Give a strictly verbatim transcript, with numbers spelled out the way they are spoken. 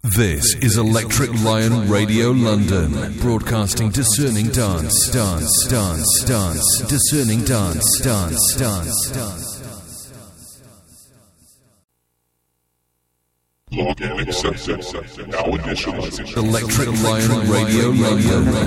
This is Electric Lion Radio London, broadcasting discerning dance, dance, dance, dance, discerning dance, dance, dance, dance. Login accepted. Now initializing. Electric Lion Radio London.